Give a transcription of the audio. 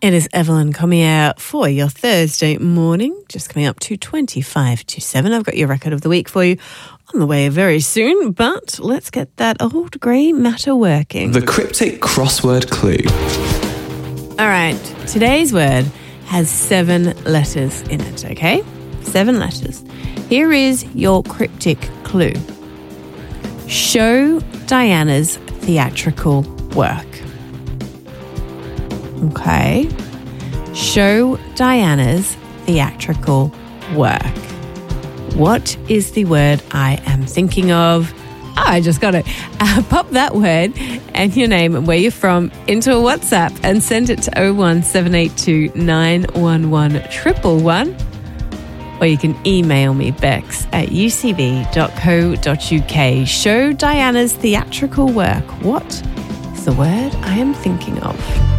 It is Evelyn Comier for your Thursday morning, just coming up to 25 to 7. I've got your record of the week for you on the way very soon, but let's get that old grey matter working. The cryptic crossword clue. All right, today's word has 7 letters in it, okay? 7 letters. Here is your cryptic clue. Show Diana's theatrical work. Okay. Show Diana's theatrical work. What is the word I am thinking of? I just got to pop that word and your name and where you're from into a WhatsApp and send it to 01782 911 111. Or you can email me, bex@ucb.co.uk. Show Diana's theatrical work. What is the word I am thinking of?